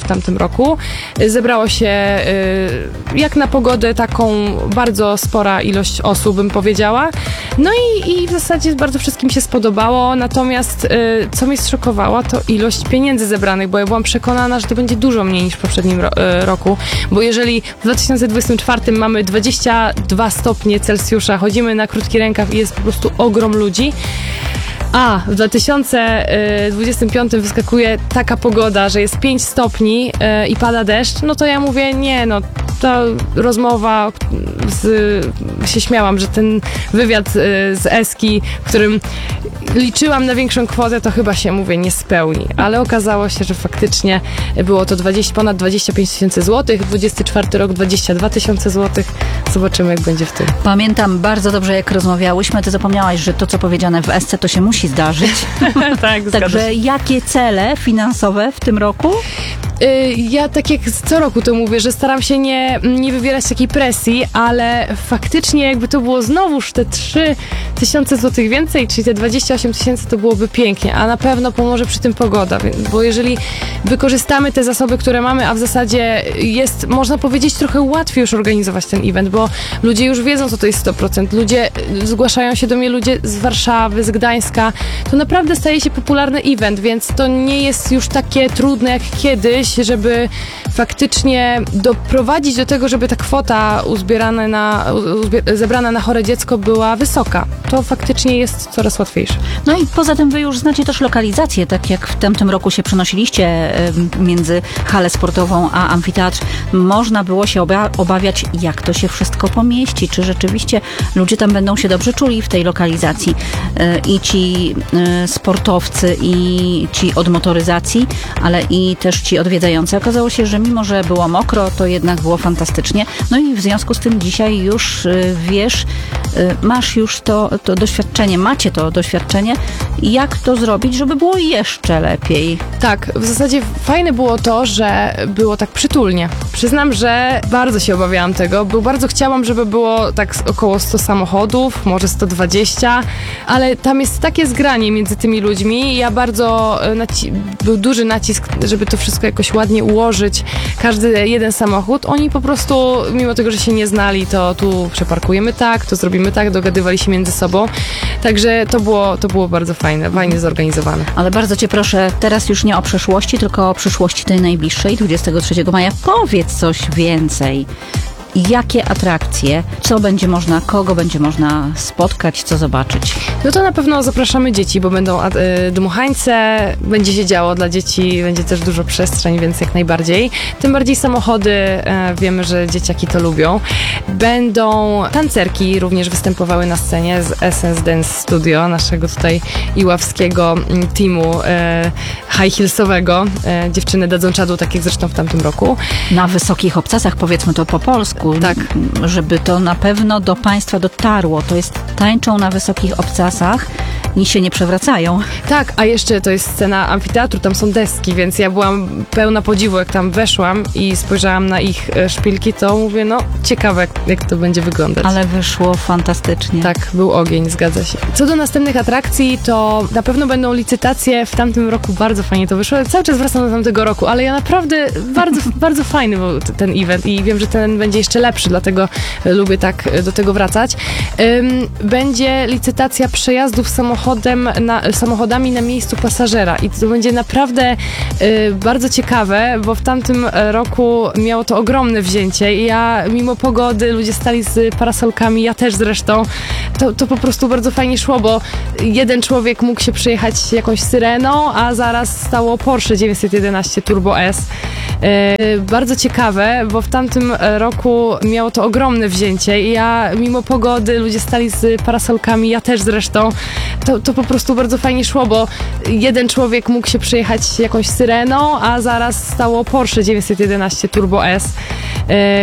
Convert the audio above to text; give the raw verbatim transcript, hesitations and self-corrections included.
tamtym roku. Zebrało się jak na pogodę taką bardzo spora ilość osób, bym powiedziała. No i, i w zasadzie bardzo wszystkim się spodobało, natomiast co mnie zszokowało, to ilość pieniędzy zebranych, bo ja byłam przekonana, że to będzie dużo mniej niż w poprzednim ro- roku, bo jeżeli w dwa tysiące dwudziestym czwartym mamy dwadzieścia dwa stopnie Celsjusza, chodzimy na krótki rękaw i jest po prostu ogrom ludzi, a w dwa tysiące dwudziestym piątym wyskakuje taka pogoda, że jest pięć stopni yy, i pada deszcz, no to ja mówię, nie no, ta rozmowa, z, się śmiałam, że ten wywiad yy, z Eski, w którym liczyłam na większą kwotę, to chyba się, mówię, nie spełni. Ale okazało się, że faktycznie było to dwadzieścia, ponad dwadzieścia pięć tysięcy złotych, dwudziesty czwarty rok dwadzieścia dwa tysiące złotych. Zobaczymy, jak będzie w tym. Pamiętam bardzo dobrze, jak rozmawiałyśmy, ty zapomniałaś, że to, co powiedziane w Esce, to się musi zdarzyć. Tak, Także jakie cele finansowe w tym roku? Ja tak jak co roku to mówię, że staram się nie, nie wywierać takiej presji, ale faktycznie jakby to było znowuż te trzy tysiące złotych więcej, czyli te dwadzieścia osiem tysięcy, to byłoby pięknie, a na pewno pomoże przy tym pogoda, bo jeżeli wykorzystamy te zasoby, które mamy, a w zasadzie jest, można powiedzieć, trochę łatwiej już organizować ten event, bo ludzie już wiedzą, co to jest sto procent. Ludzie, zgłaszają się do mnie ludzie z Warszawy, z Gdańska. To naprawdę staje się popularny event, więc to nie jest już takie trudne jak kiedyś, żeby faktycznie doprowadzić do tego, żeby ta kwota uzbierana na, uzbier- zebrana na chore dziecko była wysoka. To faktycznie jest coraz łatwiejsze. No i poza tym wy już znacie też lokalizację, tak jak w tamtym roku się przenosiliście między halę sportową a amfiteatr. Można było się oba- obawiać, jak to się wszystko pomieści, czy rzeczywiście ludzie tam będą się dobrze czuli w tej lokalizacji. I ci sportowcy, i ci od motoryzacji, ale i też ci odwiedzający. Okazało się, że mimo, że było mokro, to jednak było fantastycznie. No i w związku z tym dzisiaj już wiesz, masz już to, to doświadczenie, macie to doświadczenie, jak to zrobić, żeby było jeszcze lepiej. Tak, w zasadzie fajne było to, że było tak przytulnie. Przyznam, że bardzo się obawiałam tego, bo bardzo chciałam, żeby było tak około sto samochodów, może sto dwadzieścia, ale tam jest takie zgranie między tymi ludźmi i ja bardzo, naci- był duży nacisk, żeby to wszystko jakoś ładnie ułożyć, każdy jeden samochód. Oni po prostu, mimo tego, że się nie znali, to tu przeparkujemy tak, to zrobimy tak, dogadywali się między sobą. Także to było, to było bardzo fajne, fajnie zorganizowane. Ale bardzo cię proszę, teraz już nie o przeszłości, tylko o przyszłości tej najbliższej, dwudziestego trzeciego maja. Powiedz coś więcej. Jakie atrakcje, co będzie można, kogo będzie można spotkać, co zobaczyć? No to na pewno zapraszamy dzieci, bo będą y, dmuchańce, będzie się działo dla dzieci, będzie też dużo przestrzeń, więc jak najbardziej. Tym bardziej samochody, y, wiemy, że dzieciaki to lubią. Będą tancerki również występowały na scenie z Essence Dance Studio, naszego tutaj iławskiego teamu y, high heelsowego. Y, dziewczyny dadzą czadu, tak jak zresztą w tamtym roku. Na wysokich obcasach, powiedzmy to po polsku. Tak. Żeby to na pewno do Państwa dotarło. To jest tańczą na wysokich obcasach i się nie przewracają. Tak, a jeszcze to jest scena amfiteatru, tam są deski, więc ja byłam pełna podziwu, jak tam weszłam i spojrzałam na ich szpilki, to mówię, no ciekawe, jak, jak to będzie wyglądać. Ale wyszło fantastycznie. Tak, był ogień, zgadza się. Co do następnych atrakcji, to na pewno będą licytacje. W tamtym roku bardzo fajnie to wyszło. Cały czas wracam do tamtego roku, ale ja naprawdę bardzo, bardzo fajny był ten event i wiem, że ten będzie jeszcze lepszy, dlatego lubię tak do tego wracać. Będzie licytacja przejazdów samochodem na, samochodami na miejscu pasażera i to będzie naprawdę bardzo ciekawe, bo w tamtym roku miało to ogromne wzięcie i ja mimo pogody, ludzie stali z parasolkami, ja też zresztą, to, to po prostu bardzo fajnie szło, bo jeden człowiek mógł się przejechać jakąś syreną, a zaraz stało Porsche dziewięćset jedenaście Turbo S. Bardzo ciekawe, bo w tamtym roku miało to ogromne wzięcie i ja mimo pogody, ludzie stali z parasolkami, ja też zresztą, to, to po prostu bardzo fajnie szło, bo jeden człowiek mógł się przejechać jakąś syreną, a zaraz stało Porsche dziewięćset jedenaście Turbo S.